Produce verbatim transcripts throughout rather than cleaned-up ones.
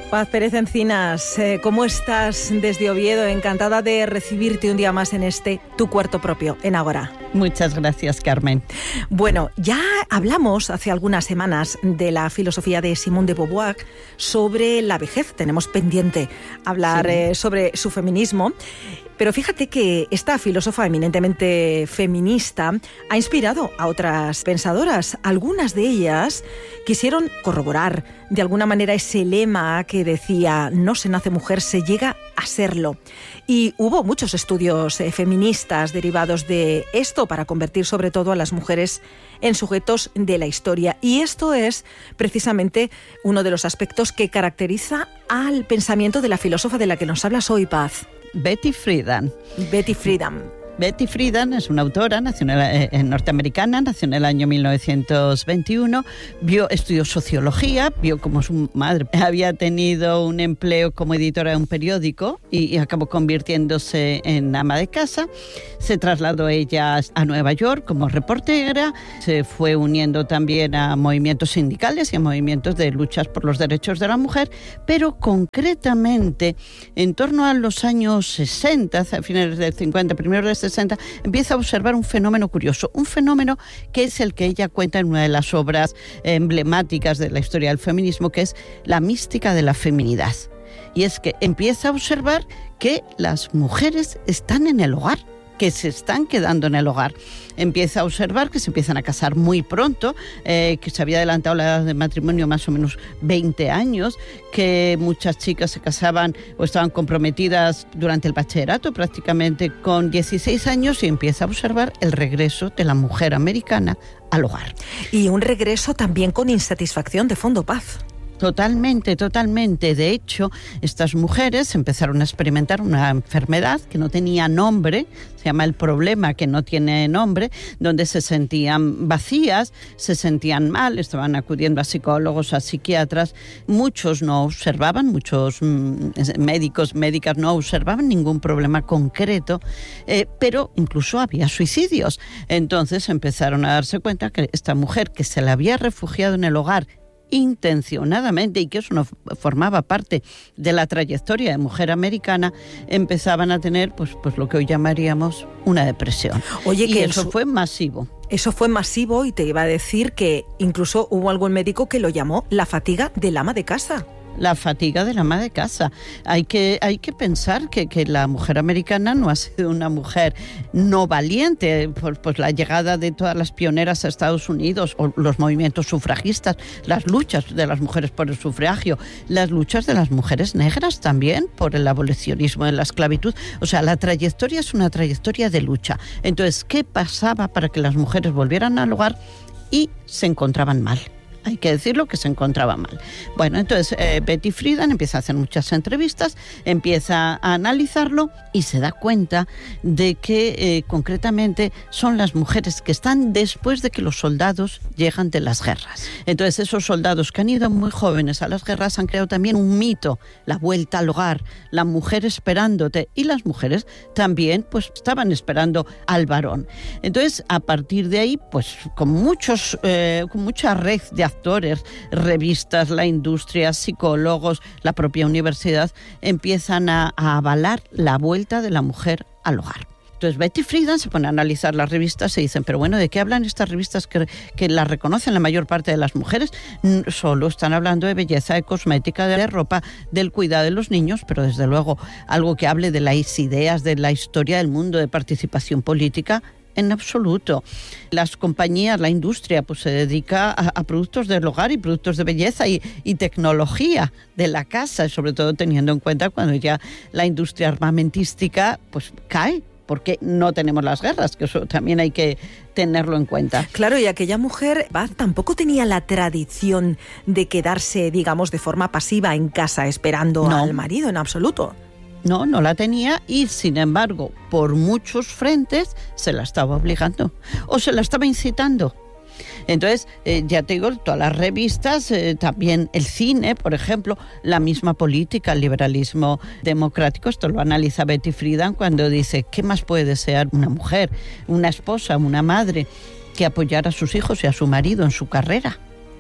Paz Pérez Encinas, eh, ¿cómo estás desde Oviedo? Encantada de recibirte un día más en este Tu Cuarto Propio, en Ágora. Muchas gracias, Carmen. Bueno, ya hablamos hace algunas semanas de la filosofía de Simone de Beauvoir sobre la vejez. Tenemos pendiente hablar sí. eh, sobre su feminismo. Pero fíjate que esta filósofa eminentemente feminista ha inspirado a otras pensadoras. Algunas de ellas quisieron corroborar de alguna manera ese lema que decía no se nace mujer, se llega a serlo. Y hubo muchos estudios eh, feministas derivados de esto para convertir sobre todo a las mujeres en sujetos de la historia. Y esto es precisamente uno de los aspectos que caracteriza al pensamiento de la filósofa de la que nos hablas hoy, Paz. Betty Friedan. Betty Friedan. Betty Friedan es una autora nacional, eh, norteamericana, nació en el año mil novecientos veintiuno, vio, estudió sociología, vio como su madre había tenido un empleo como editora de un periódico y, y acabó convirtiéndose en ama de casa. Se trasladó ella a Nueva York como reportera, se fue uniendo también a movimientos sindicales y a movimientos de luchas por los derechos de la mujer, pero concretamente en torno a los años sesenta, a finales del cincuenta, primeros de sesenta, empieza a observar un fenómeno curioso, un fenómeno que es el que ella cuenta en una de las obras emblemáticas de la historia del feminismo, que es la mística de la feminidad. Y es que empieza a observar que las mujeres están en el hogar, que se están quedando en el hogar. Empieza a observar que se empiezan a casar muy pronto, eh, que se había adelantado la edad de matrimonio más o menos veinte años, que muchas chicas se casaban o estaban comprometidas durante el bachillerato prácticamente con dieciséis años, y empieza a observar el regreso de la mujer americana al hogar. Y un regreso también con insatisfacción de fondo, Paz. Totalmente, totalmente. De hecho, estas mujeres empezaron a experimentar una enfermedad que no tenía nombre, se llama el problema que no tiene nombre, donde se sentían vacías, se sentían mal, estaban acudiendo a psicólogos, a psiquiatras. Muchos no observaban, muchos mmm, médicos, médicas no observaban ningún problema concreto, eh, pero incluso había suicidios. Entonces empezaron a darse cuenta que esta mujer que se la había refugiado en el hogar intencionadamente, y que eso no formaba parte de la trayectoria de mujer americana, empezaban a tener pues, pues lo que hoy llamaríamos una depresión. Oye, y que eso su... fue masivo. Eso fue masivo, y te iba a decir que incluso hubo algún médico que lo llamó la fatiga del ama de casa. La fatiga del ama de casa. Hay que, hay que pensar que, que la mujer americana no ha sido una mujer no valiente. Pues, pues la llegada de todas las pioneras a Estados Unidos, o los movimientos sufragistas, las luchas de las mujeres por el sufragio, las luchas de las mujeres negras también por el abolicionismo de la esclavitud. O sea, la trayectoria es una trayectoria de lucha. Entonces, ¿qué pasaba para que las mujeres volvieran al hogar y se encontraban mal? Hay que decirlo, que se encontraba mal. Bueno, entonces eh, Betty Friedan empieza a hacer muchas entrevistas, empieza a analizarlo y se da cuenta de que eh, concretamente son las mujeres que están después de que los soldados llegan de las guerras. Entonces esos soldados que han ido muy jóvenes a las guerras han creado también un mito, la vuelta al hogar, la mujer esperándote, y las mujeres también pues estaban esperando al varón. Entonces a partir de ahí, pues con muchos, eh, con mucha red de actores, revistas, la industria, psicólogos, la propia universidad, empiezan a, a avalar la vuelta de la mujer al hogar. Entonces Betty Friedan se pone a analizar las revistas y dicen, pero bueno, ¿de qué hablan estas revistas que, que las reconocen la mayor parte de las mujeres? Solo están hablando de belleza, de cosmética, de ropa, del cuidado de los niños, pero desde luego algo que hable de las ideas, de la historia del mundo, de participación política, en absoluto. Las compañías, la industria, pues se dedica a, a productos del hogar y productos de belleza y, y tecnología de la casa, sobre todo teniendo en cuenta cuando ya la industria armamentística pues cae, porque no tenemos las guerras, que eso también hay que tenerlo en cuenta. Claro, y aquella mujer Baz, tampoco tenía la tradición de quedarse, digamos, de forma pasiva en casa esperando no. al marido, en absoluto. No, no la tenía, y sin embargo, por muchos frentes se la estaba obligando o se la estaba incitando. Entonces, eh, ya te digo, todas las revistas, eh, también el cine, por ejemplo, la misma política, el liberalismo democrático, esto lo analiza Betty Friedan cuando dice, ¿qué más puede desear una mujer, una esposa, una madre, que apoyar a sus hijos y a su marido en su carrera?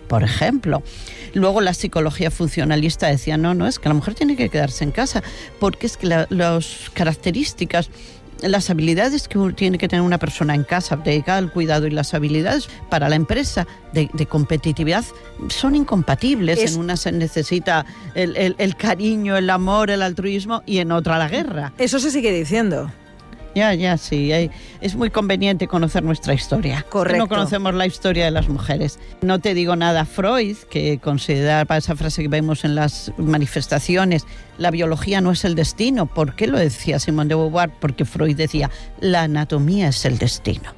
por ejemplo. Luego la psicología funcionalista decía, no, no, es que la mujer tiene que quedarse en casa, porque es que la, las características, las habilidades que tiene que tener una persona en casa dedicada al cuidado y las habilidades para la empresa de, de competitividad son incompatibles. Es... En una se necesita el, el, el cariño, el amor, el altruismo, y en otra la guerra. Eso se sigue diciendo. Ya, ya, sí. Hay, es muy conveniente conocer nuestra historia. Correcto. No conocemos la historia de las mujeres. No te digo nada, Freud, que consideraba esa frase que vemos en las manifestaciones, la biología no es el destino. ¿Por qué lo decía Simone de Beauvoir? Porque Freud decía, la anatomía es el destino.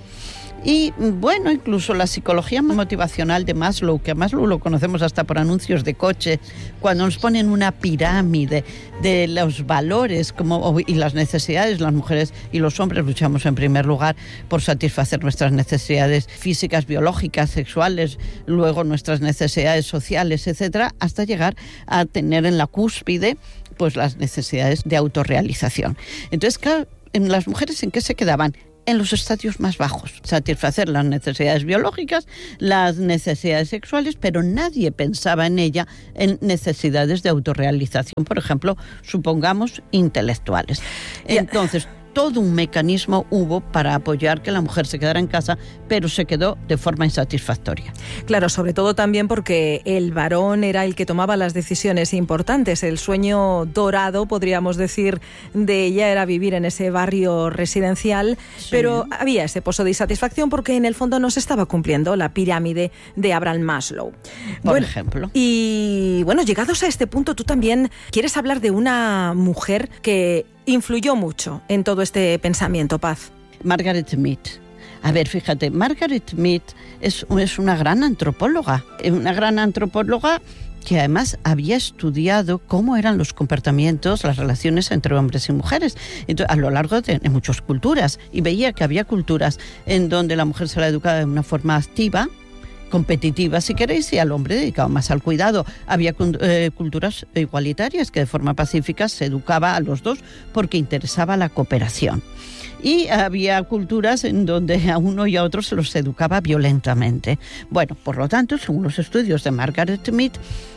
Y bueno, incluso la psicología motivacional de Maslow, que a Maslow lo conocemos hasta por anuncios de coche, cuando nos ponen una pirámide de los valores como, y las necesidades, las mujeres y los hombres luchamos en primer lugar por satisfacer nuestras necesidades físicas, biológicas, sexuales, luego nuestras necesidades sociales, etcétera, hasta llegar a tener en la cúspide pues las necesidades de autorrealización. Entonces, claro, en las mujeres, ¿en qué se quedaban? En los estadios más bajos, satisfacer las necesidades biológicas, las necesidades sexuales, pero nadie pensaba en ella en necesidades de autorrealización, por ejemplo, supongamos intelectuales. Entonces, todo un mecanismo hubo para apoyar que la mujer se quedara en casa, pero se quedó de forma insatisfactoria. Claro, sobre todo también porque el varón era el que tomaba las decisiones importantes. El sueño dorado, podríamos decir, de ella era vivir en ese barrio residencial, sí. Pero había ese pozo de insatisfacción porque en el fondo no se estaba cumpliendo la pirámide de Abraham Maslow. Por bueno, ejemplo. Y bueno, llegados a este punto, tú también quieres hablar de una mujer que influyó mucho en todo este pensamiento, Paz. Margaret Mead. A ver, fíjate, Margaret Mead es, es una gran antropóloga, una gran antropóloga que además había estudiado cómo eran los comportamientos, las relaciones entre hombres y mujeres entonces, a lo largo de, de muchas culturas, y veía que había culturas en donde la mujer se la educaba de una forma activa, competitiva, si queréis, y al hombre dedicado más al cuidado. Había eh, culturas igualitarias que de forma pacífica se educaba a los dos porque interesaba la cooperación. Y había culturas en donde a uno y a otro se los educaba violentamente. Bueno, por lo tanto, según los estudios de Margaret Mead,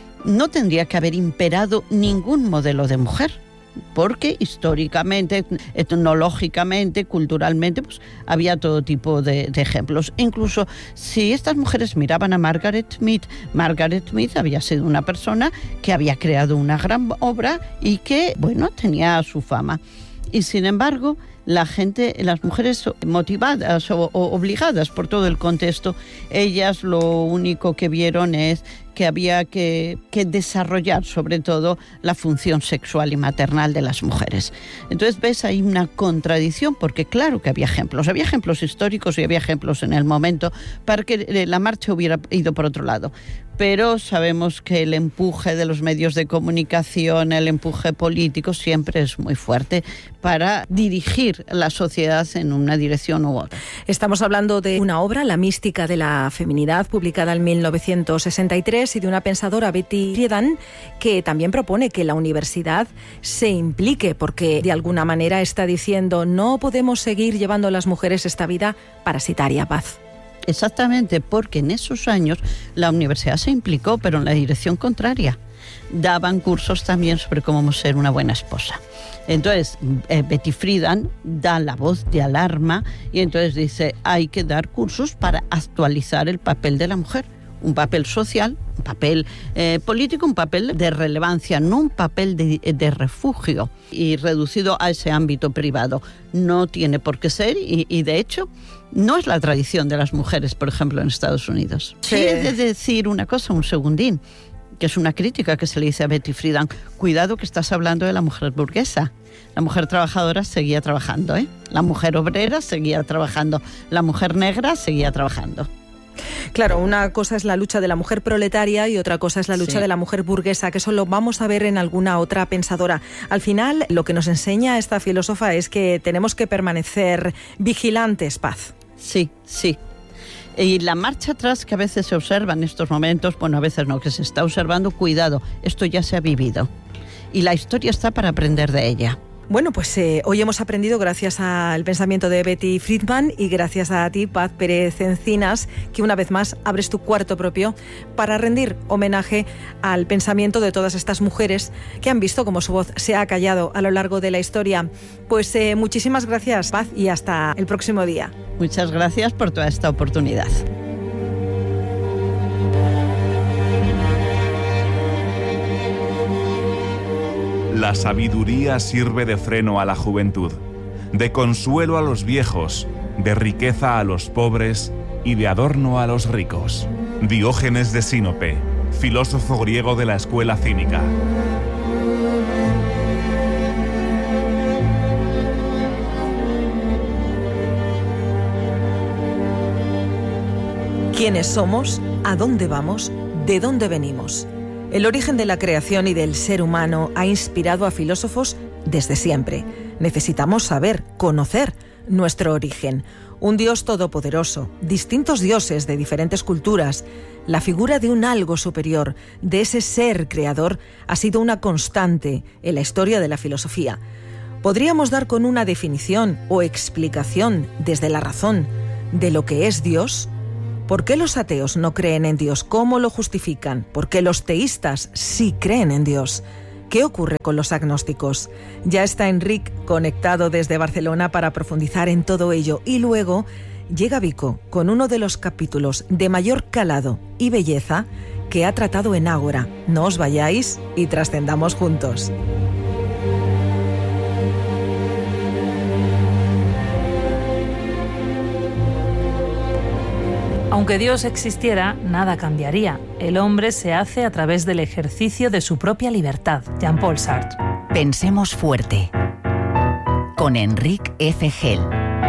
no tendría que haber imperado ningún modelo de mujer, porque históricamente, etnológicamente, culturalmente, pues había todo tipo de, de ejemplos. Incluso si estas mujeres miraban a Margaret Mead, Margaret Mead había sido una persona que había creado una gran obra y que, bueno, tenía su fama. Y sin embargo, la gente, las mujeres motivadas o, o obligadas por todo el contexto, ellas lo único que vieron es que había que, que desarrollar sobre todo la función sexual y maternal de las mujeres. Entonces ves ahí una contradicción, porque claro que había ejemplos, había ejemplos históricos y había ejemplos en el momento para que la marcha hubiera ido por otro lado. Pero sabemos que el empuje de los medios de comunicación, el empuje político siempre es muy fuerte para dirigir la sociedad en una dirección u otra. Estamos hablando de una obra, La mística de la feminidad, publicada en mil novecientos sesenta y tres, y de una pensadora, Betty Friedan, que también propone que la universidad se implique, porque de alguna manera está diciendo no podemos seguir llevando a las mujeres esta vida parasitaria. Paz. Exactamente, porque en esos años la universidad se implicó, pero en la dirección contraria. Daban cursos también sobre cómo ser una buena esposa. Entonces, eh, Betty Friedan da la voz de alarma y entonces dice, hay que dar cursos para actualizar el papel de la mujer. Un papel social, un papel eh, político, un papel de relevancia, no un papel de, de refugio y reducido a ese ámbito privado. No tiene por qué ser y, y de hecho no es la tradición de las mujeres, por ejemplo, en Estados Unidos. Sí, he de decir una cosa, un segundín, que es una crítica que se le dice a Betty Friedan. Cuidado que estás hablando de la mujer burguesa. La mujer trabajadora seguía trabajando, ¿eh? La mujer obrera seguía trabajando. La mujer negra seguía trabajando. Claro, una cosa es la lucha de la mujer proletaria y otra cosa es la lucha sí. de la mujer burguesa, que eso lo vamos a ver en alguna otra pensadora. Al final, lo que nos enseña esta filósofa es que tenemos que permanecer vigilantes, Paz. Sí, sí. Y la marcha atrás que a veces se observa en estos momentos, bueno, a veces no, que se está observando, cuidado, esto ya se ha vivido. Y la historia está para aprender de ella. Bueno, pues eh, hoy hemos aprendido gracias al pensamiento de Betty Friedman y gracias a ti, Paz Pérez Encinas, que una vez más abres tu cuarto propio para rendir homenaje al pensamiento de todas estas mujeres que han visto cómo su voz se ha callado a lo largo de la historia. Pues eh, muchísimas gracias, Paz, y hasta el próximo día. Muchas gracias por toda esta oportunidad. La sabiduría sirve de freno a la juventud, de consuelo a los viejos, de riqueza a los pobres y de adorno a los ricos. Diógenes de Sinope, filósofo griego de la escuela cínica. ¿Quiénes somos? ¿A dónde vamos? ¿De dónde venimos? El origen de la creación y del ser humano ha inspirado a filósofos desde siempre. Necesitamos saber, conocer nuestro origen. Un Dios todopoderoso, distintos dioses de diferentes culturas, la figura de un algo superior, de ese ser creador, ha sido una constante en la historia de la filosofía. Podríamos dar con una definición o explicación desde la razón de lo que es Dios. ¿Por qué los ateos no creen en Dios? ¿Cómo lo justifican? ¿Por qué los teístas sí creen en Dios? ¿Qué ocurre con los agnósticos? Ya está Enric conectado desde Barcelona para profundizar en todo ello. Y luego llega Vico con uno de los capítulos de mayor calado y belleza que ha tratado en Ágora. No os vayáis y trascendamos juntos. Aunque Dios existiera, nada cambiaría. El hombre se hace a través del ejercicio de su propia libertad. Jean-Paul Sartre. Pensemos fuerte. Con Enric F. Gel.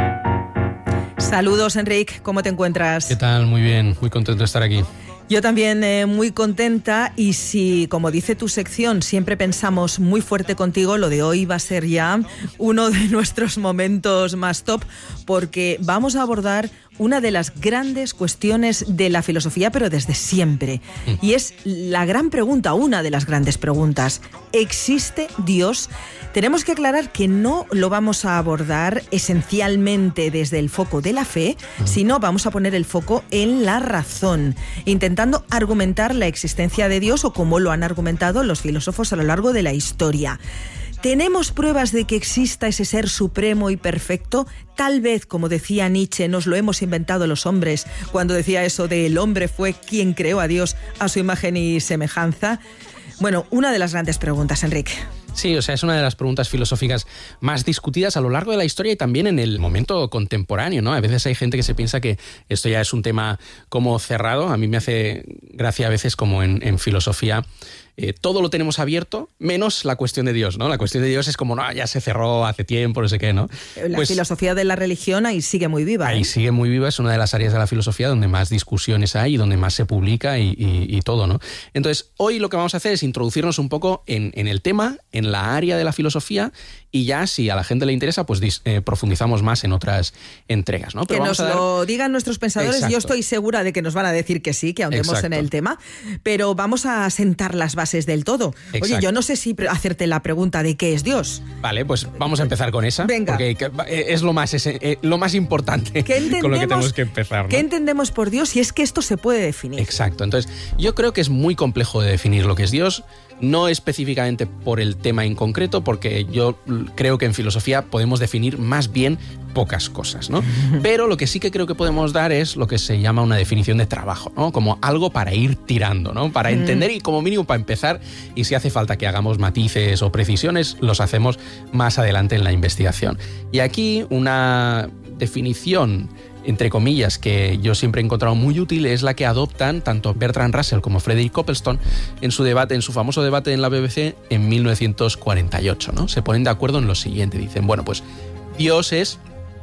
Saludos, Enric. ¿Cómo te encuentras? ¿Qué tal? Muy bien. Muy contento de estar aquí. Yo también eh, muy contenta, y si, como dice tu sección, siempre pensamos muy fuerte contigo, lo de hoy va a ser ya uno de nuestros momentos más top, porque vamos a abordar una de las grandes cuestiones de la filosofía, pero desde siempre. Y es la gran pregunta, una de las grandes preguntas. ¿Existe Dios? Tenemos que aclarar que no lo vamos a abordar esencialmente desde el foco de la fe, sino vamos a poner el foco en la razón, intentando argumentar la existencia de Dios o cómo lo han argumentado los filósofos a lo largo de la historia. ¿Tenemos pruebas de que exista ese ser supremo y perfecto? Tal vez, como decía Nietzsche, nos lo hemos inventado los hombres cuando decía eso de el hombre fue quien creó a Dios a su imagen y semejanza. Bueno, una de las grandes preguntas, Enric. Sí, o sea, es una de las preguntas filosóficas más discutidas a lo largo de la historia y también en el momento contemporáneo, ¿no? A veces hay gente que se piensa que esto ya es un tema como cerrado. A mí me hace gracia a veces como en, en filosofía. Eh, todo lo tenemos abierto, menos la cuestión de Dios, ¿no? La cuestión de Dios es como, no, ya se cerró hace tiempo, no sé qué, ¿no? La pues, filosofía de la religión ahí sigue muy viva. Ahí ¿eh? sigue muy viva, es una de las áreas de la filosofía donde más discusiones hay y donde más se publica y, y, y todo, ¿no? Entonces, hoy lo que vamos a hacer es introducirnos un poco en, en el tema, en la área de la filosofía, y ya, si a la gente le interesa, pues dis, eh, profundizamos más en otras entregas, ¿no? Pero que nos dar... lo digan nuestros pensadores. Exacto. Yo estoy segura de que nos van a decir que sí, que ahondemos Exacto. en el tema, pero vamos a sentar las bases del todo. Exacto. Oye, yo no sé si hacerte la pregunta de qué es Dios. Vale, pues vamos a empezar con esa. Venga. Porque es lo más, es, lo más importante con lo que tenemos que empezar, ¿no? ¿Qué entendemos por Dios? Y es que esto se puede definir. Exacto. Entonces, yo creo que es muy complejo de definir lo que es Dios. No específicamente por el tema en concreto, porque yo creo que en filosofía podemos definir más bien pocas cosas, ¿no? Pero lo que sí que creo que podemos dar es lo que se llama una definición de trabajo, ¿no? Como algo para ir tirando, ¿no? Para entender y como mínimo para empezar, y si hace falta que hagamos matices o precisiones, los hacemos más adelante en la investigación. Y aquí una definición, entre comillas, que yo siempre he encontrado muy útil, es la que adoptan tanto Bertrand Russell como Frederick Coplestone en su debate, en su famoso debate en la B B C en mil novecientos cuarenta y ocho, ¿no? Se ponen de acuerdo en lo siguiente, dicen, bueno, pues Dios es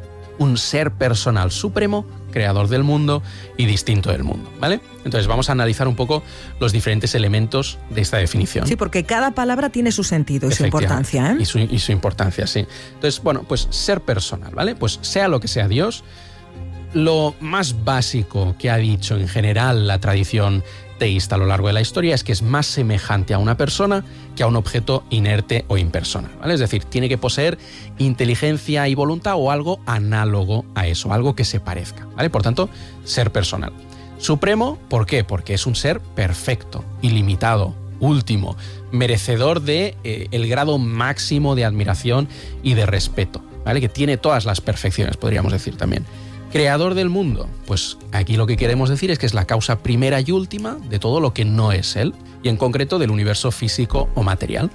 un ser personal supremo, creador del mundo y distinto del mundo, ¿vale? Entonces vamos a analizar un poco los diferentes elementos de esta definición. Sí, porque cada palabra tiene su sentido y su importancia, ¿eh? Y su, y su importancia, sí. Entonces, bueno, pues ser personal, ¿vale? Pues sea lo que sea Dios, lo más básico que ha dicho en general la tradición teísta a lo largo de la historia es que es más semejante a una persona que a un objeto inerte o impersonal, ¿vale? Es decir, tiene que poseer inteligencia y voluntad o algo análogo a eso, algo que se parezca, ¿vale? Por tanto, ser personal. Supremo, ¿por qué? Porque es un ser perfecto, ilimitado, último, merecedor de eh, el grado máximo de admiración y de respeto, ¿vale? Que tiene todas las perfecciones, podríamos decir también. Creador del mundo, pues aquí lo que queremos decir es que es la causa primera y última de todo lo que no es él, y en concreto del universo físico o material.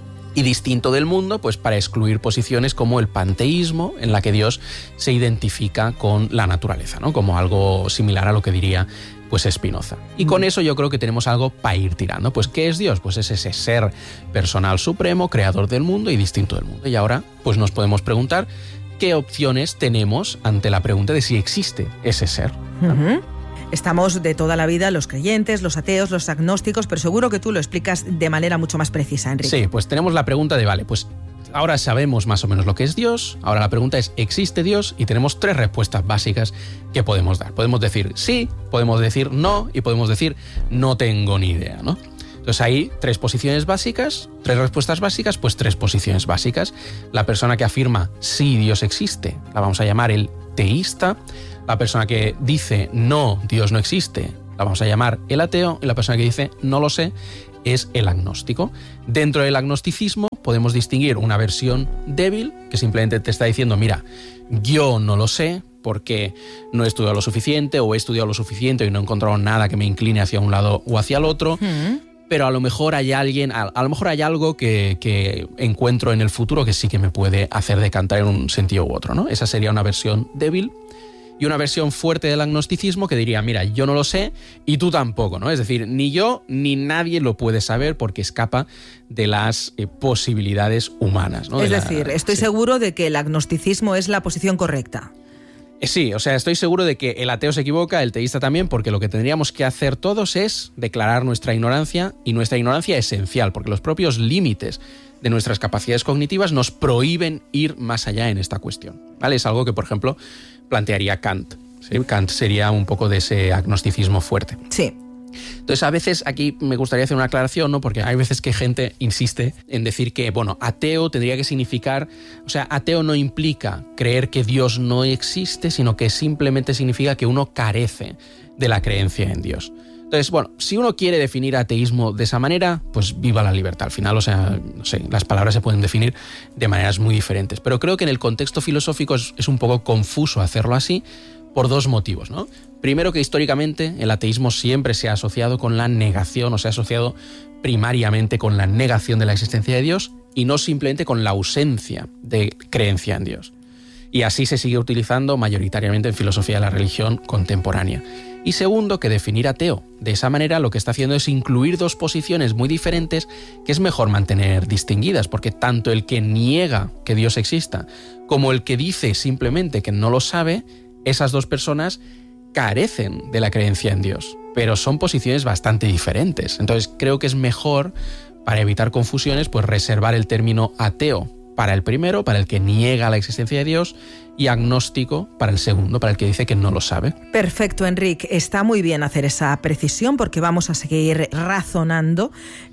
Y distinto del mundo, pues para excluir posiciones como el panteísmo, en la que Dios se identifica con la naturaleza, ¿no? Como algo similar a lo que diría pues Spinoza. Y con eso yo creo que tenemos algo para ir tirando. Pues ¿qué es Dios? Pues es ese ser personal supremo, creador del mundo y distinto del mundo. Y ahora pues nos podemos preguntar qué opciones tenemos ante la pregunta de si existe ese ser. Uh-huh. Estamos de toda la vida los creyentes, los ateos, los agnósticos, pero seguro que tú lo explicas de manera mucho más precisa, Enrique. Sí, pues tenemos la pregunta de, vale, pues ahora sabemos más o menos lo que es Dios, ahora la pregunta es, ¿existe Dios? Y tenemos tres respuestas básicas que podemos dar. Podemos decir sí, podemos decir no y podemos decir no tengo ni idea, ¿no? Entonces hay tres posiciones básicas, tres respuestas básicas, pues tres posiciones básicas. La persona que afirma sí, Dios existe, la vamos a llamar el teísta. La persona que dice no, Dios no existe, la vamos a llamar el ateo. Y la persona que dice no lo sé es el agnóstico. Dentro del agnosticismo podemos distinguir una versión débil que simplemente te está diciendo, mira, yo no lo sé porque no he estudiado lo suficiente o he estudiado lo suficiente y no he encontrado nada que me incline hacia un lado o hacia el otro. Mm. Pero a lo mejor hay alguien, a, a lo mejor hay algo que, que encuentro en el futuro que sí que me puede hacer decantar en un sentido u otro, ¿no? Esa sería una versión débil. Y una versión fuerte del agnosticismo que diría, mira, yo no lo sé y tú tampoco, ¿no? Es decir, ni yo ni nadie lo puede saber porque escapa de las eh, posibilidades humanas, ¿no? Es de decir, la, estoy sí. seguro de que el agnosticismo es la posición correcta. Sí, o sea, estoy seguro de que el ateo se equivoca, el teísta también, porque lo que tendríamos que hacer todos es declarar nuestra ignorancia, y nuestra ignorancia esencial, porque los propios límites de nuestras capacidades cognitivas nos prohíben ir más allá en esta cuestión, ¿vale? Es algo que, por ejemplo, plantearía Kant, ¿sí? Kant sería un poco de ese agnosticismo fuerte. Sí. Entonces, a veces aquí me gustaría hacer una aclaración, ¿no? Porque hay veces que gente insiste en decir que, bueno, ateo tendría que significar, o sea, ateo no implica creer que Dios no existe, sino que simplemente significa que uno carece de la creencia en Dios. Entonces, bueno, si uno quiere definir ateísmo de esa manera, pues viva la libertad. Al final, o sea, no sé, las palabras se pueden definir de maneras muy diferentes. Pero creo que en el contexto filosófico es, es un poco confuso hacerlo así por dos motivos, ¿no? Primero, que históricamente el ateísmo siempre se ha asociado con la negación, o se ha asociado primariamente con la negación de la existencia de Dios y no simplemente con la ausencia de creencia en Dios. Y así se sigue utilizando mayoritariamente en filosofía de la religión contemporánea. Y segundo, que definir ateo de esa manera lo que está haciendo es incluir dos posiciones muy diferentes que es mejor mantener distinguidas, porque tanto el que niega que Dios exista como el que dice simplemente que no lo sabe, esas dos personas carecen de la creencia en Dios, pero son posiciones bastante diferentes. Entonces creo que es mejor, para evitar confusiones, pues reservar el término ateo para el primero, para el que niega la existencia de Dios, y agnóstico para el segundo, para el que dice que no lo sabe. Perfecto, Enrique. Está muy bien hacer esa precisión porque vamos a seguir razonando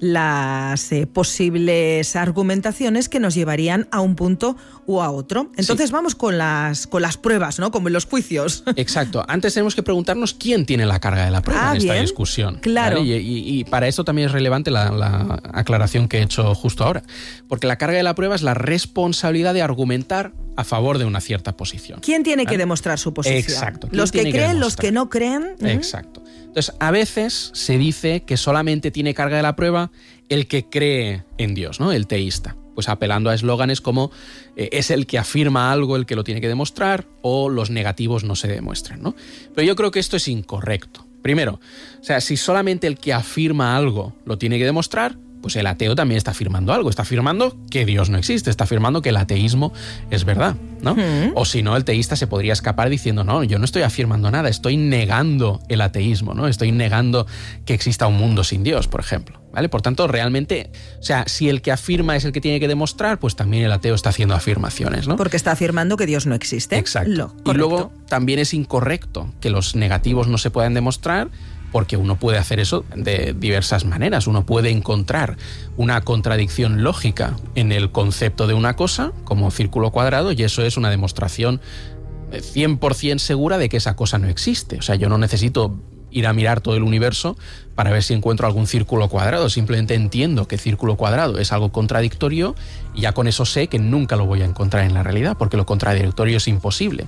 las eh, posibles argumentaciones que nos llevarían a un punto u a otro. Entonces sí. vamos con las, con las pruebas, ¿no? Como en los juicios. Exacto. Antes tenemos que preguntarnos quién tiene la carga de la prueba ah, en esta bien. discusión. Claro. ¿Vale? Y, y, y para eso también es relevante la, la aclaración que he hecho justo ahora. Porque la carga de la prueba es la responsabilidad de argumentar a favor de una cierta posición. ¿Quién tiene ¿vale? que demostrar su posición? Exacto. Los que creen, que los que no creen. Exacto. Entonces, a veces se dice que solamente tiene carga de la prueba el que cree en Dios, ¿no? El teísta. Pues apelando a eslóganes como eh, es el que afirma algo el que lo tiene que demostrar, o los negativos no se demuestran, ¿no? Pero yo creo que esto es incorrecto. Primero, o sea, si solamente el que afirma algo lo tiene que demostrar, pues el ateo también está afirmando algo, está afirmando que Dios no existe, está afirmando que el ateísmo es verdad, ¿no? Uh-huh. O si no, el teísta se podría escapar diciendo, no, yo no estoy afirmando nada, estoy negando el ateísmo, ¿no? Estoy negando que exista un mundo sin Dios, por ejemplo, ¿vale? Por tanto, realmente, o sea, si el que afirma es el que tiene que demostrar, pues también el ateo está haciendo afirmaciones, ¿no? Porque está afirmando que Dios no existe. Exacto. Y luego también es incorrecto que los negativos no se puedan demostrar, porque uno puede hacer eso de diversas maneras. Uno puede encontrar una contradicción lógica en el concepto de una cosa, como círculo cuadrado, y eso es una demostración cien por ciento segura de que esa cosa no existe. O sea, yo no necesito ir a mirar todo el universo para ver si encuentro algún círculo cuadrado. Simplemente entiendo que círculo cuadrado es algo contradictorio y ya con eso sé que nunca lo voy a encontrar en la realidad, porque lo contradictorio es imposible.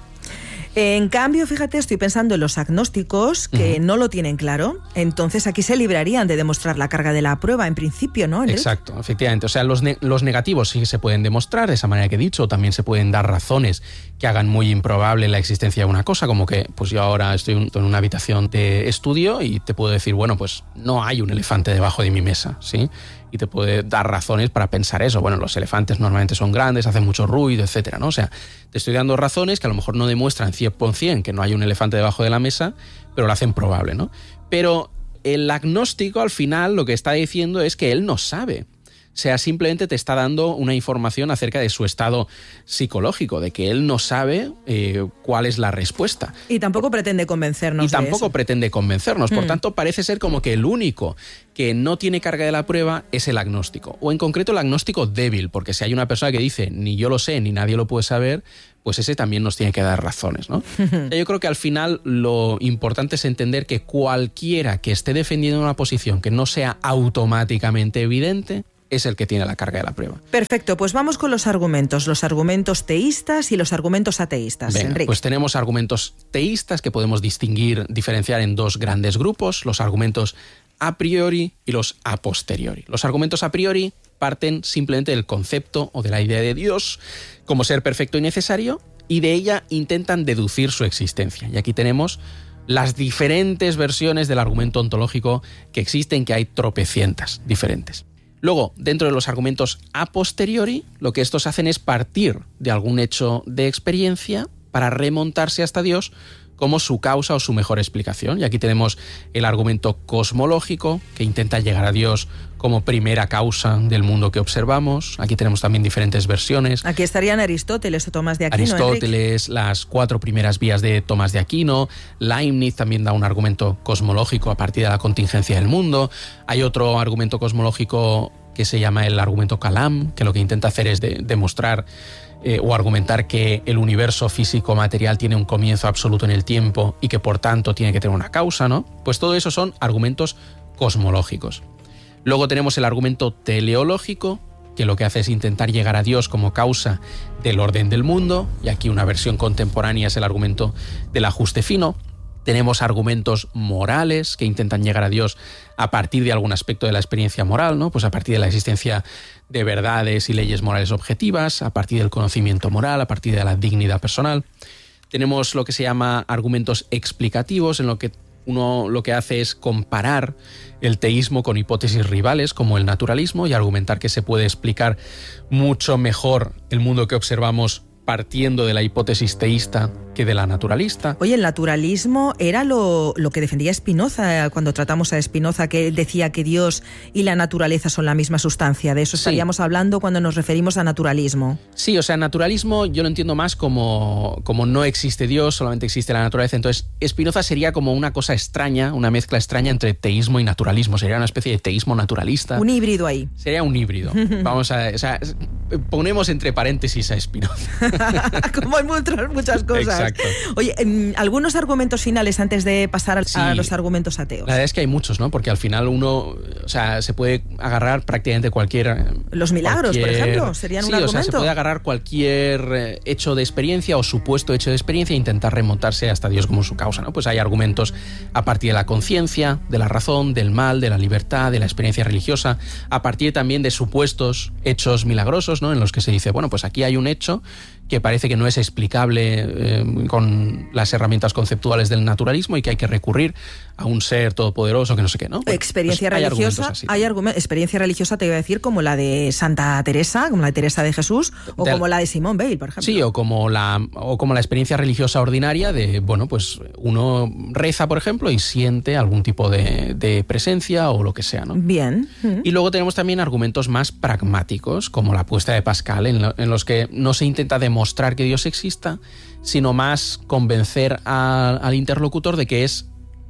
En cambio, fíjate, estoy pensando en los agnósticos que uh-huh. no lo tienen claro. Entonces aquí se librarían de demostrar la carga de la prueba, en principio, ¿no? Exacto, efectivamente. O sea, los, ne- los negativos sí se pueden demostrar de esa manera que he dicho. También se pueden dar razones que hagan muy improbable la existencia de una cosa, como que pues yo ahora estoy en una habitación de estudio y te puedo decir, bueno, pues no hay un elefante debajo de mi mesa, ¿sí? Y te puede dar razones para pensar eso. Bueno, los elefantes normalmente son grandes, hacen mucho ruido, etcétera, ¿no? O sea, te estoy dando razones que a lo mejor no demuestran cien por ciento que no hay un elefante debajo de la mesa, pero lo hacen probable, ¿no? Pero el agnóstico al final lo que está diciendo es que él no sabe. O sea, simplemente te está dando una información acerca de su estado psicológico, de que él no sabe eh, cuál es la respuesta. Y tampoco pretende convencernos. Y tampoco de eso. pretende convencernos. Por mm. tanto, parece ser como que el único que no tiene carga de la prueba es el agnóstico. O en concreto el agnóstico débil, porque si hay una persona que dice ni yo lo sé, ni nadie lo puede saber, pues ese también nos tiene que dar razones, ¿no? Yo creo que al final lo importante es entender que cualquiera que esté defendiendo una posición que no sea automáticamente evidente es el que tiene la carga de la prueba. Perfecto, pues vamos con los argumentos, los argumentos teístas y los argumentos ateístas. Venga, Enrique. Pues tenemos argumentos teístas que podemos distinguir, diferenciar en dos grandes grupos, los argumentos a priori y los a posteriori. Los argumentos a priori parten simplemente del concepto o de la idea de Dios como ser perfecto y necesario, y de ella intentan deducir su existencia. Y aquí tenemos las diferentes versiones del argumento ontológico que existen, que hay tropecientas diferentes. Luego, dentro de los argumentos a posteriori, lo que estos hacen es partir de algún hecho de experiencia para remontarse hasta Dios como su causa o su mejor explicación. Y aquí tenemos el argumento cosmológico, que intenta llegar a Dios como primera causa del mundo que observamos. Aquí tenemos también diferentes versiones. Aquí estarían Aristóteles o Tomás de Aquino. Aristóteles, Enrique. Las cuatro primeras vías de Tomás de Aquino. Leibniz también da un argumento cosmológico a partir de la contingencia del mundo. Hay otro argumento cosmológico que se llama el argumento Kalam, que lo que intenta hacer es de, demostrar eh, o argumentar que el universo físico-material tiene un comienzo absoluto en el tiempo y que por tanto tiene que tener una causa, ¿no? Pues todo eso son argumentos cosmológicos. Luego tenemos el argumento teleológico, que lo que hace es intentar llegar a Dios como causa del orden del mundo, y aquí una versión contemporánea es el argumento del ajuste fino. Tenemos argumentos morales que intentan llegar a Dios a partir de algún aspecto de la experiencia moral, ¿no? Pues a partir de la existencia de verdades y leyes morales objetivas, a partir del conocimiento moral, a partir de la dignidad personal. Tenemos lo que se llama argumentos explicativos, en lo que uno lo que hace es comparar el teísmo con hipótesis rivales como el naturalismo y argumentar que se puede explicar mucho mejor el mundo que observamos partiendo de la hipótesis teísta que de la naturalista. Oye, el naturalismo era lo, lo que defendía Spinoza cuando tratamos a Spinoza, que él decía que Dios y la naturaleza son la misma sustancia. De eso estaríamos sí. hablando cuando nos referimos a naturalismo. Sí, o sea, naturalismo yo lo entiendo más como, como no existe Dios, solamente existe la naturaleza. Entonces, Spinoza sería como una cosa extraña, una mezcla extraña entre teísmo y naturalismo. Sería una especie de teísmo naturalista. Un híbrido ahí. Sería un híbrido. Vamos a... O sea, ponemos entre paréntesis a Spinoza. Como en muchas, muchas cosas. Exacto. Oye, algunos argumentos finales antes de pasar sí, a los argumentos ateos. La verdad es que hay muchos, ¿no? Porque al final uno, o sea, se puede agarrar prácticamente cualquier... Los milagros, cualquier, por ejemplo, serían sí, un argumento. O sea, se puede agarrar cualquier hecho de experiencia o supuesto hecho de experiencia e intentar remontarse hasta Dios como su causa, ¿no? Pues hay argumentos a partir de la conciencia, de la razón, del mal, de la libertad, de la experiencia religiosa, a partir también de supuestos hechos milagrosos, ¿no? En los que se dice, bueno, pues aquí hay un hecho que parece que no es explicable eh, con las herramientas conceptuales del naturalismo y que hay que recurrir a un ser todopoderoso que no sé qué, ¿no? Bueno, experiencia pues religiosa, hay, hay argumentos, experiencia religiosa te iba a decir como la de Santa Teresa, como la de Teresa de Jesús, o de, como la de Simone Weil, por ejemplo. Sí, o como la o como la experiencia religiosa ordinaria de, bueno, pues uno reza, por ejemplo, y siente algún tipo de, de presencia o lo que sea, ¿no? Bien. Y luego tenemos también argumentos más pragmáticos, como la apuesta de Pascal, en, lo, en los que no se intenta demostrar mostrar que Dios exista, sino más convencer a, al interlocutor de que es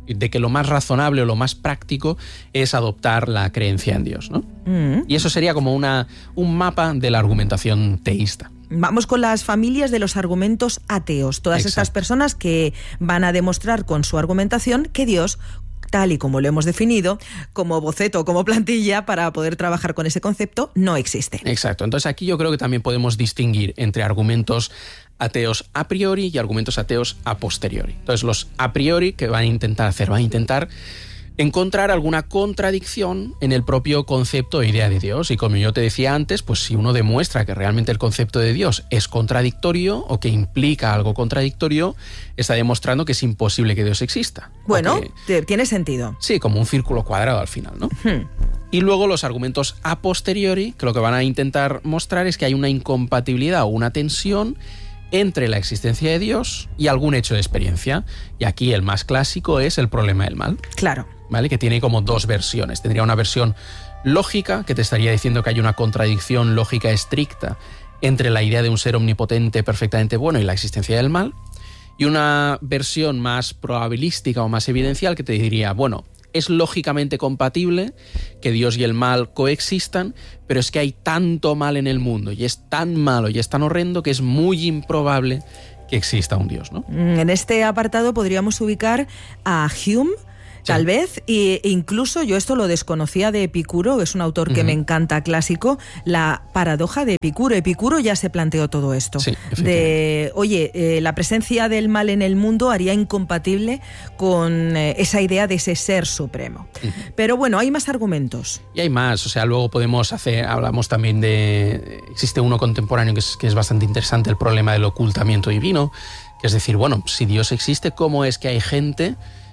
de que lo más razonable o lo más práctico es adoptar la creencia en Dios, ¿no? Mm. Y eso sería como una, un mapa de la argumentación teísta. Vamos con las familias de los argumentos ateos. Todas Exacto. estas personas que van a demostrar con su argumentación que Dios, tal y como lo hemos definido, como boceto, como plantilla, para poder trabajar con ese concepto, no existe. Exacto. Entonces aquí yo creo que también podemos distinguir entre argumentos ateos a priori y argumentos ateos a posteriori. Entonces los a priori, que van a intentar hacer? Van a intentar encontrar alguna contradicción en el propio concepto e idea de Dios. Y como yo te decía antes, pues si uno demuestra que realmente el concepto de Dios es contradictorio o que implica algo contradictorio, está demostrando que es imposible que Dios exista. Bueno, que, tiene sentido. Sí, como un círculo cuadrado al final, ¿no? Hmm. Y luego los argumentos a posteriori, que lo que van a intentar mostrar es que hay una incompatibilidad o una tensión entre la existencia de Dios y algún hecho de experiencia. Y aquí el más clásico es el problema del mal. Claro. ¿Vale? Que tiene como dos versiones. Tendría una versión lógica, que te estaría diciendo que hay una contradicción lógica estricta entre la idea de un ser omnipotente perfectamente bueno y la existencia del mal. Y una versión más probabilística o más evidencial que te diría, bueno, es lógicamente compatible que Dios y el mal coexistan, pero es que hay tanto mal en el mundo y es tan malo y es tan horrendo que es muy improbable que exista un Dios, ¿no? En este apartado podríamos ubicar a Hume, tal vez, e incluso yo esto lo desconocía de Epicuro, que es un autor que uh-huh. me encanta, clásico, la paradoja de Epicuro. Epicuro ya se planteó todo esto. Sí, de, oye, eh, la presencia del mal en el mundo haría incompatible con eh, esa idea de ese ser supremo. Uh-huh. Pero bueno, hay más argumentos. Y hay más, o sea, luego podemos hacer, hablamos también de, existe uno contemporáneo que es, que es bastante interesante, el problema del ocultamiento divino, que es decir, bueno, si Dios existe, ¿cómo es que hay gente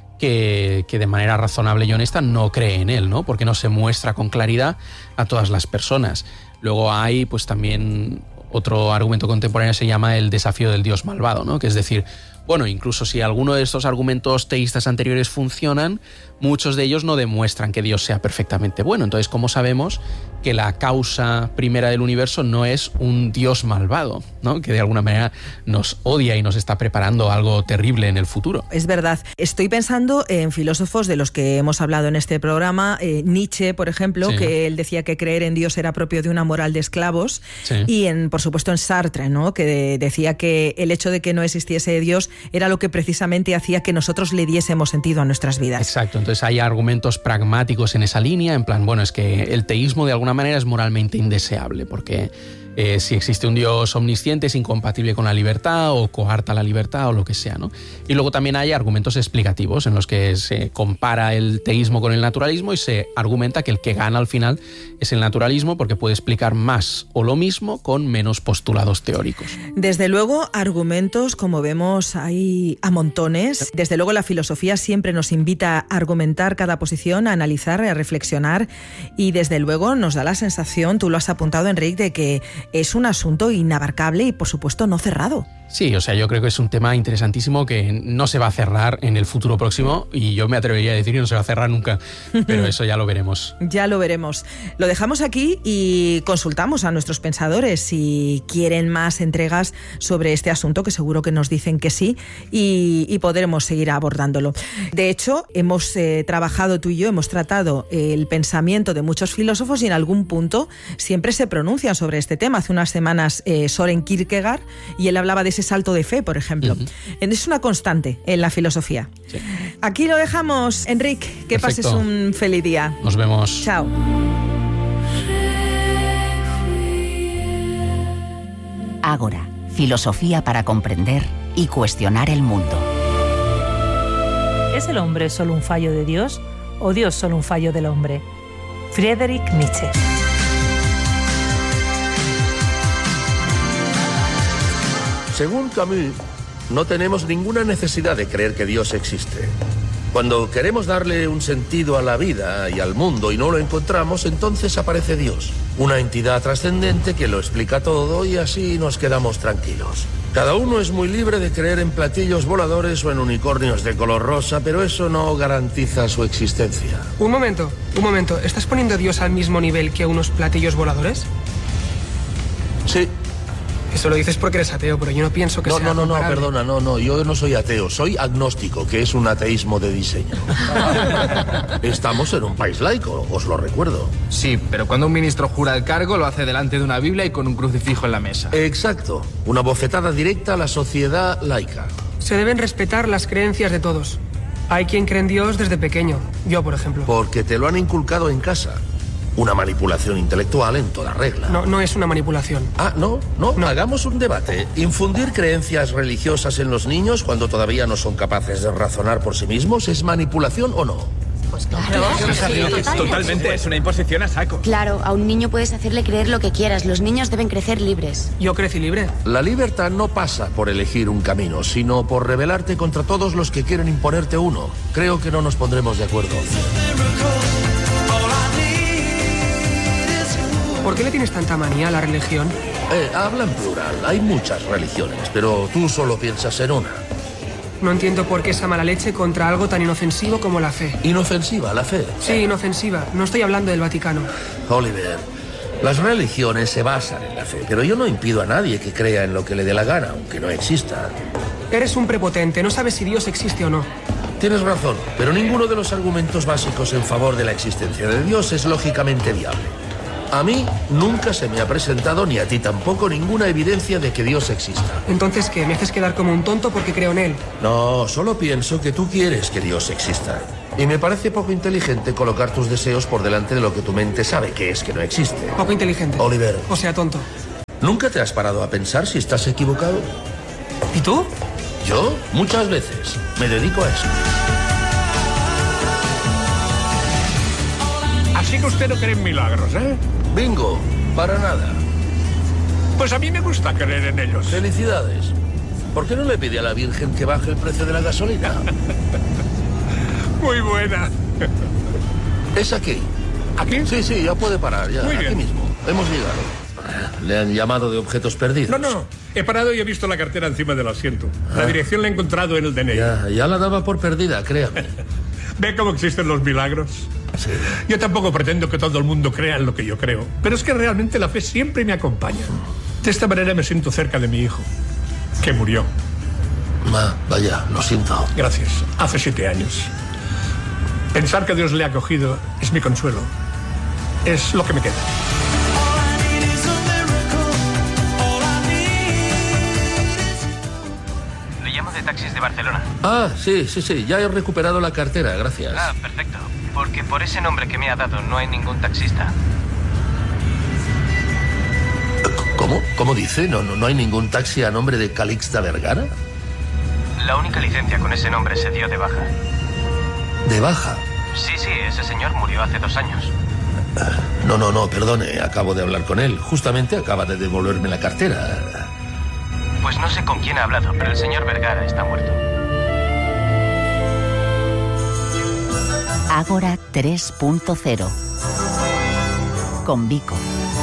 Que, que de manera razonable y honesta no cree en él, ¿no? Porque no se muestra con claridad a todas las personas. Luego hay, pues también otro argumento contemporáneo se llama el desafío del Dios malvado, ¿no? Que es decir, bueno, incluso si alguno de estos argumentos teístas anteriores funcionan, muchos de ellos no demuestran que Dios sea perfectamente bueno. Entonces, ¿cómo sabemos que la causa primera del universo no es un Dios malvado, ¿no? Que de alguna manera nos odia y nos está preparando algo terrible en el futuro? Es verdad. Estoy pensando en filósofos de los que hemos hablado en este programa, eh, Nietzsche, por ejemplo, sí. que él decía que creer en Dios era propio de una moral de esclavos, sí. y en, por supuesto, en Sartre, ¿no? Que de, decía que el hecho de que no existiese Dios era lo que precisamente hacía que nosotros le diésemos sentido a nuestras vidas. Exacto. Entonces hay argumentos pragmáticos en esa línea, en plan, bueno, es que el teísmo de alguna manera es moralmente indeseable, porque eh, si existe un Dios omnisciente es incompatible con la libertad o coarta la libertad o lo que sea, ¿no? Y luego también hay argumentos explicativos en los que se compara el teísmo con el naturalismo y se argumenta que el que gana al final es el naturalismo porque puede explicar más o lo mismo con menos postulados teóricos. Desde luego, argumentos, como vemos, hay a montones. Desde luego, la filosofía siempre nos invita a argumentar cada posición, a analizar, a reflexionar, y desde luego nos da la sensación, tú lo has apuntado, Enric, de que es un asunto inabarcable y, por supuesto, no cerrado. Sí, o sea, yo creo que es un tema interesantísimo que no se va a cerrar en el futuro próximo, y yo me atrevería a decir que no se va a cerrar nunca, pero eso ya lo veremos. Ya lo veremos. Lo dejamos aquí y consultamos a nuestros pensadores si quieren más entregas sobre este asunto, que seguro que nos dicen que sí, y, y podremos seguir abordándolo. De hecho, hemos eh, trabajado tú y yo, hemos tratado el pensamiento de muchos filósofos y en algún punto siempre se pronuncian sobre este tema. Hace unas semanas eh, Soren Kierkegaard, y él hablaba de ese salto de fe, por ejemplo. Uh-huh. Es una constante en la filosofía. Sí. Aquí lo dejamos, Enric. Que Perfecto. Pases un feliz día. Nos vemos. Chao. Ágora, filosofía para comprender y cuestionar el mundo. ¿Es el hombre solo un fallo de Dios o Dios solo un fallo del hombre? Friedrich Nietzsche. Según Camus, no tenemos ninguna necesidad de creer que Dios existe. Cuando queremos darle un sentido a la vida y al mundo y no lo encontramos, entonces aparece Dios, una entidad trascendente que lo explica todo, y así nos quedamos tranquilos. Cada uno es muy libre de creer en platillos voladores o en unicornios de color rosa, pero eso no garantiza su existencia. Un momento, un momento. ¿Estás poniendo a Dios al mismo nivel que unos platillos voladores? Sí. Eso lo dices porque eres ateo, pero yo no pienso que no, sea No, no, no, comparable. perdona, no, no, yo no soy ateo, soy agnóstico, que es un ateísmo de diseño. Estamos en un país laico, os lo recuerdo. Sí, pero cuando un ministro jura el cargo, lo hace delante de una Biblia y con un crucifijo en la mesa. Exacto, una bofetada directa a la sociedad laica. Se deben respetar las creencias de todos. Hay quien cree en Dios desde pequeño, yo por ejemplo. Porque te lo han inculcado en casa. Una manipulación intelectual en toda regla. No, no es una manipulación. Ah, ¿no? ¿no? No. Hagamos un debate. ¿Infundir creencias religiosas en los niños cuando todavía no son capaces de razonar por sí mismos es manipulación o no? Pues claro. Sí, totalmente, es una imposición a saco. Claro, a un niño puedes hacerle creer lo que quieras. Los niños deben crecer libres. Yo crecí libre. La libertad no pasa por elegir un camino, sino por rebelarte contra todos los que quieren imponerte uno. Creo que no nos pondremos de acuerdo. ¿Por qué le tienes tanta manía a la religión? Eh, habla en plural. Hay muchas religiones, pero tú solo piensas en una. No entiendo por qué esa mala leche contra algo tan inofensivo como la fe. ¿Inofensiva, la fe? Sí, inofensiva. No estoy hablando del Vaticano. Oliver, las religiones se basan en la fe, pero yo no impido a nadie que crea en lo que le dé la gana, aunque no exista. Eres un prepotente, no sabes si Dios existe o no. Tienes razón, pero ninguno de los argumentos básicos en favor de la existencia de Dios es lógicamente viable. A mí nunca se me ha presentado, ni a ti tampoco, ninguna evidencia de que Dios exista. ¿Entonces qué? ¿Me haces quedar como un tonto porque creo en él? No, solo pienso que tú quieres que Dios exista. Y me parece poco inteligente colocar tus deseos por delante de lo que tu mente sabe que es que no existe. Poco inteligente. Oliver. O sea, tonto. ¿Nunca te has parado a pensar si estás equivocado? ¿Y tú? Yo, muchas veces. Me dedico a eso. Así que usted no cree en milagros, ¿eh? Bingo, para nada. Pues a mí me gusta creer en ellos. Felicidades. ¿Por qué no le pide a la Virgen que baje el precio de la gasolina? Muy buena. ¿Es aquí? ¿Aquí? Sí, sí, ya puede parar, ya. Muy aquí bien. mismo. Hemos llegado. Le han llamado de objetos perdidos. No, no. He parado y he visto la cartera encima del asiento. La Ah. dirección la he encontrado en el D N I. Ya, ya la daba por perdida, créame. ¿Ve cómo existen los milagros? Sí. Yo tampoco pretendo que todo el mundo crea en lo que yo creo, pero es que realmente la fe siempre me acompaña. De esta manera me siento cerca de mi hijo, que murió. Ma, vaya, lo siento. Gracias. Hace siete años. Pensar que Dios le ha acogido es mi consuelo. Es lo que me queda. Le llamo de taxis de Barcelona. Ah, sí, sí, sí, ya he recuperado la cartera, gracias. Ah, perfecto. Porque por ese nombre que me ha dado no hay ningún taxista. ¿Cómo? ¿Cómo dice? ¿No, no, no hay ningún taxi a nombre de Calixta Vergara? La única licencia con ese nombre se dio de baja. ¿De baja? Sí, sí, ese señor murió hace dos años. No, no, no, perdone, acabo de hablar con él. Justamente acaba de devolverme la cartera. Pues no sé con quién ha hablado, pero el señor Vergara está muerto. Ágora tres punto cero. Con Vico.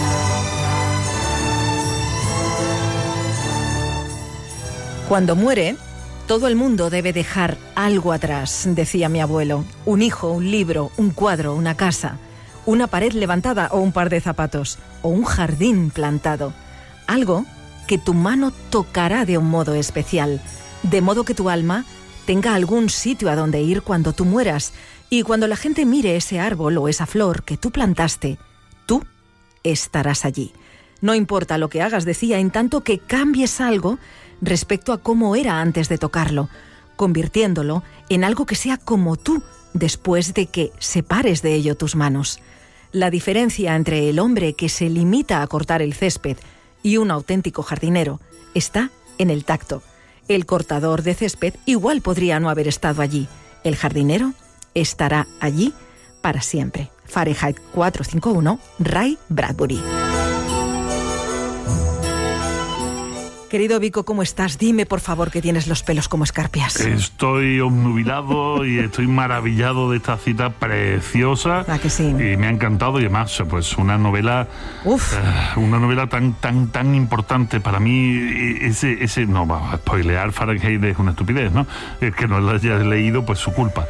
Cuando muere, todo el mundo debe dejar algo atrás, decía mi abuelo. Un hijo, un libro, un cuadro, una casa, una pared levantada o un par de zapatos, o un jardín plantado. Algo que tu mano tocará de un modo especial, de modo que tu alma tenga algún sitio a donde ir cuando tú mueras. Y cuando la gente mire ese árbol o esa flor que tú plantaste, tú estarás allí. No importa lo que hagas, decía, en tanto que cambies algo respecto a cómo era antes de tocarlo, convirtiéndolo en algo que sea como tú después de que separes de ello tus manos. La diferencia entre el hombre que se limita a cortar el césped y un auténtico jardinero está en el tacto. El cortador de césped igual podría no haber estado allí. El jardinero estará allí para siempre. Fahrenheit cuatrocientos cincuenta y uno, Ray Bradbury. Querido Vico, ¿cómo estás? Dime, por favor, que tienes los pelos como escarpias. Estoy obnubilado y estoy maravillado de esta cita preciosa. ¿A que sí? Y me ha encantado, y además, pues una novela, Uf. Uh, una novela tan tan tan importante para mí. Ese ese no va a spoilear Fahrenheit, es una estupidez, ¿no? El que no lo haya leído, pues su culpa.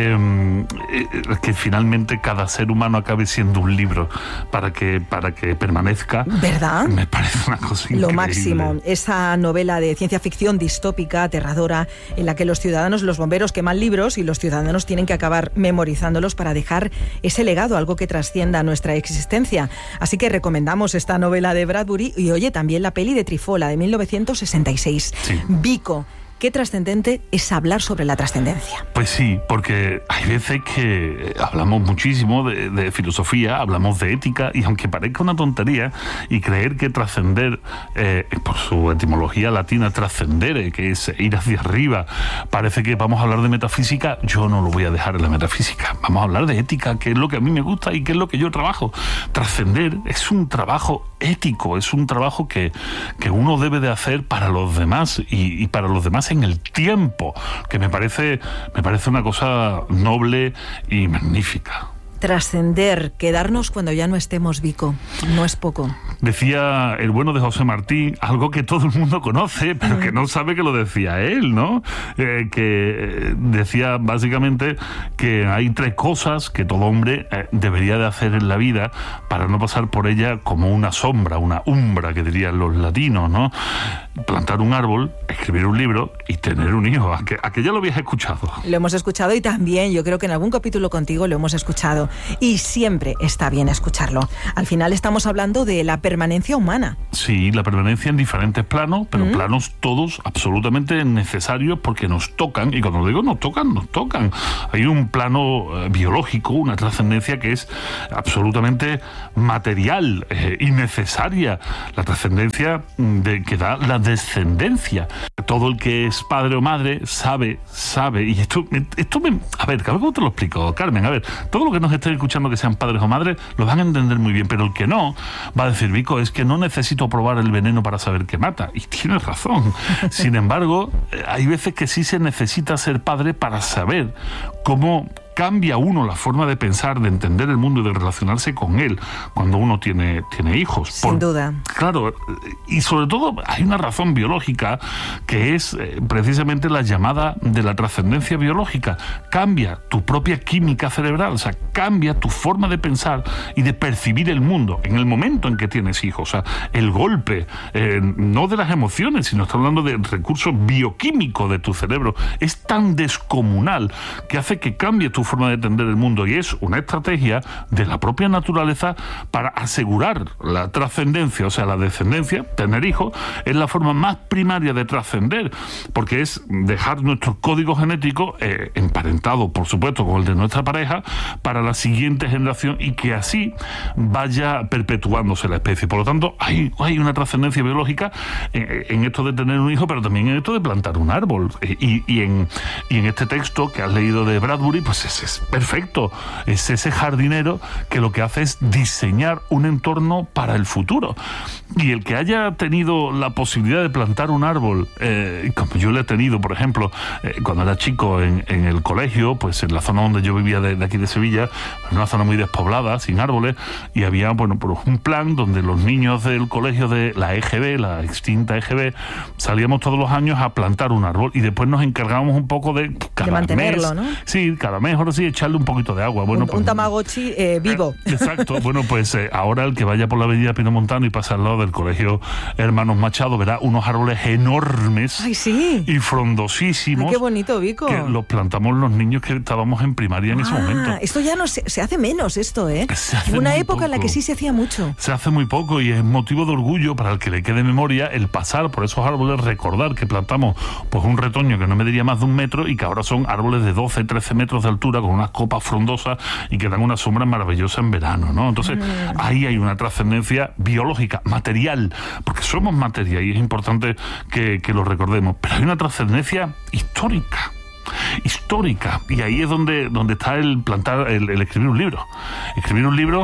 Eh, que finalmente cada ser humano acabe siendo un libro para que para que permanezca. ¿Verdad? Me parece una cosa increíble. Lo máximo. Esa novela de ciencia ficción distópica, aterradora, en la que los ciudadanos, los bomberos queman libros y los ciudadanos tienen que acabar memorizándolos para dejar ese legado, algo que trascienda nuestra existencia. Así que recomendamos esta novela de Bradbury y, oye, también la peli de Truffaut, la de mil novecientos sesenta y seis. Sí. Vico, qué trascendente es hablar sobre la trascendencia. Pues sí, porque hay veces que hablamos muchísimo de, de filosofía, hablamos de ética, y aunque parezca una tontería, y creer que trascender, eh, por su etimología latina, trascendere, que es ir hacia arriba, parece que vamos a hablar de metafísica, yo no lo voy a dejar en la metafísica. Vamos a hablar de ética, que es lo que a mí me gusta y que es lo que yo trabajo. Trascender es un trabajo ético, es un trabajo que, que uno debe de hacer para los demás y, y para los demás en el tiempo, que me parece, me parece una cosa noble y magnífica. Trascender, quedarnos cuando ya no estemos, Vico, no es poco. Decía el bueno de José Martí algo que todo el mundo conoce, pero que no sabe que lo decía él, ¿no? Eh, que decía básicamente que hay tres cosas que todo hombre eh, debería de hacer en la vida para no pasar por ella como una sombra, una umbra, que dirían los latinos, ¿no? Plantar un árbol, escribir un libro y tener un hijo. ¿A que, a que ya lo habías escuchado? Lo hemos escuchado, y también yo creo que en algún capítulo contigo lo hemos escuchado. Y siempre está bien escucharlo. Al final estamos hablando de la permanencia humana. Sí, la permanencia en diferentes planos, pero Mm. planos todos absolutamente necesarios porque nos tocan, y cuando digo nos tocan, nos tocan. Hay un plano eh, biológico, una trascendencia que es absolutamente material eh, y necesaria. La trascendencia de, que da la descendencia. Todo el que es padre o madre sabe, sabe, y esto, esto me... A ver, ¿cómo te lo explico, Carmen? A ver, todo lo que nos estén escuchando que sean padres o madres lo van a entender muy bien, pero el que no va a decir, Vico, es que no necesito probar el veneno para saber que mata, y tienes razón. Sin embargo, hay veces que sí se necesita ser padre para saber cómo cambia uno la forma de pensar, de entender el mundo y de relacionarse con él cuando uno tiene, tiene hijos. Sin Por, duda. Claro, y sobre todo hay una razón biológica que es eh, precisamente la llamada de la trascendencia biológica. Cambia tu propia química cerebral, o sea, cambia tu forma de pensar y de percibir el mundo en el momento en que tienes hijos. O sea, el golpe, eh, no de las emociones, sino está hablando del recurso bioquímico de tu cerebro, es tan descomunal que hace que cambie tu forma de entender el mundo, y es una estrategia de la propia naturaleza para asegurar la trascendencia, o sea, la descendencia. Tener hijos es la forma más primaria de trascender, porque es dejar nuestro código genético eh, emparentado, por supuesto, con el de nuestra pareja para la siguiente generación, y que así vaya perpetuándose la especie. Por lo tanto, hay, hay una trascendencia biológica en, en esto de tener un hijo, pero también en esto de plantar un árbol. Y, y, en, y en este texto que has leído de Bradbury, pues es, es perfecto. Es ese jardinero que lo que hace es diseñar un entorno para el futuro. Y el que haya tenido la posibilidad de plantar un árbol, eh, como yo lo he tenido, por ejemplo, eh, cuando era chico en, en el colegio, pues en la zona donde yo vivía de, de aquí de Sevilla, en una zona muy despoblada, sin árboles, y había, bueno, pues un plan donde los niños del colegio de la E G B, la extinta E G B, salíamos todos los años a plantar un árbol, y después nos encargábamos un poco de cada de mantenerlo, mes, ¿no? Sí, cada mes, ahora sí, echarle un poquito de agua. Bueno, un, pues, un Tamagotchi eh, vivo. Eh, exacto. Bueno, pues eh, ahora el que vaya por la avenida Pino Montano y pasa al lado del colegio Hermanos Machado verá unos árboles enormes. Ay, sí. Y frondosísimos. Ay, qué bonito, Vico. Que los plantamos los niños que estábamos en primaria en ah, ese momento. Esto ya no se, se hace menos, esto, ¿eh? Se hace Hubo una muy época poco. en la que sí se hacía mucho. Se hace muy poco, y es motivo de orgullo para el que le quede memoria el pasar por esos árboles, recordar que plantamos pues un retoño que no mediría más de un metro y que ahora son árboles de doce, trece metros de altura con unas copas frondosas y que dan una sombra maravillosa en verano, ¿no? Entonces, mm. ahí hay una trascendencia biológica, material, porque somos materia y es importante que, que lo recordemos, pero hay una trascendencia histórica. histórica y ahí es donde, donde está el plantar, el, el escribir un libro. Escribir un libro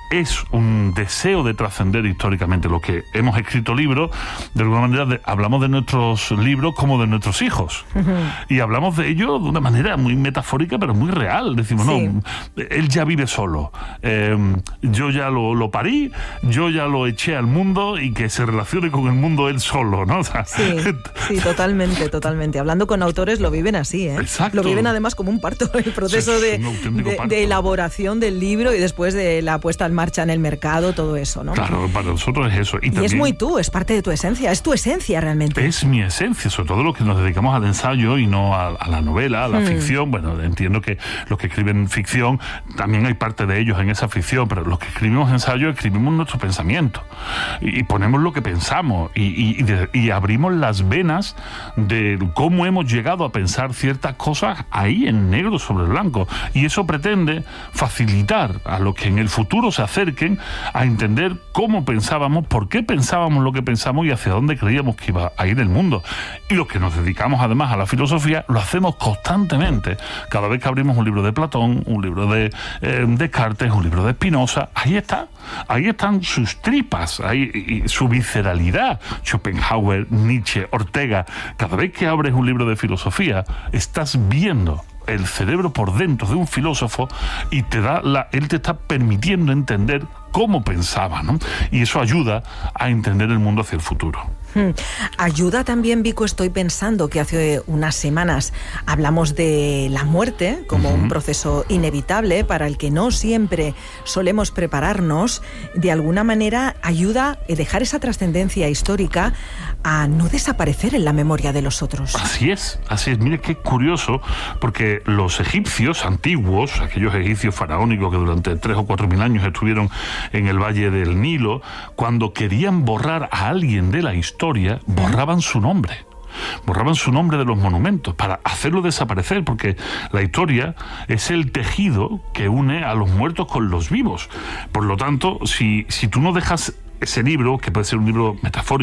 es un deseo de trascender históricamente. Lo que hemos escrito libros, de alguna manera de, hablamos de nuestros libros como de nuestros hijos. Uh-huh. Y hablamos de ellos de una manera muy metafórica, pero muy real. Decimos, sí. no, él ya vive solo. Eh, yo ya lo, lo parí, yo ya lo eché al mundo y que se relacione con el mundo él solo, ¿no? O sea, sí, sí, totalmente, totalmente. Hablando con autores lo viven así, ¿eh? Exacto. Lo viven además como un parto, el proceso de, de, de elaboración del libro y después de la puesta en marcha en el mercado, todo eso, ¿no? Claro, para nosotros es eso. Y, y también es muy tú, es parte de tu esencia, es tu esencia realmente. Es mi esencia, sobre todo los que nos dedicamos al ensayo y no a, a la novela, a la hmm. ficción. Bueno, entiendo que los que escriben ficción, también hay parte de ellos en esa ficción, pero los que escribimos ensayo, escribimos nuestro pensamiento y, y ponemos lo que pensamos y, y, y, de, y abrimos las venas de cómo hemos llegado a pensar ciertas cosas ahí en negro sobre blanco. Y eso pretende facilitar a los que en el futuro se acerquen a entender cómo pensábamos, por qué pensábamos lo que pensamos y hacia dónde creíamos que iba a ir el mundo. Y los que nos dedicamos además a la filosofía lo hacemos constantemente. Cada vez que abrimos un libro de Platón, un libro de eh, Descartes, un libro de Spinoza, ahí está, ahí están sus tripas, ahí, y su visceralidad. Schopenhauer, Nietzsche, Ortega. Cada vez que abres un libro de filosofía, estás viendo el cerebro por dentro de un filósofo y te da la, él te está permitiendo entender cómo pensaba, ¿no? Y eso ayuda a entender el mundo hacia el futuro. Hmm. Ayuda también, Vico, estoy pensando que hace unas semanas hablamos de la muerte como uh-huh. un proceso inevitable para el que no siempre solemos prepararnos. De alguna manera ayuda a dejar esa trascendencia histórica a no desaparecer en la memoria de los otros. Así es, así es. Mire qué curioso, porque los egipcios antiguos, aquellos egipcios faraónicos que durante tres o cuatro mil años estuvieron en el Valle del Nilo, cuando querían borrar a alguien de la historia, borraban su nombre. Borraban su nombre de los monumentos para hacerlo desaparecer, porque la historia es el tejido que une a los muertos con los vivos. Por lo tanto, si, si tú no dejas ese libro, que puede ser un libro metafórico,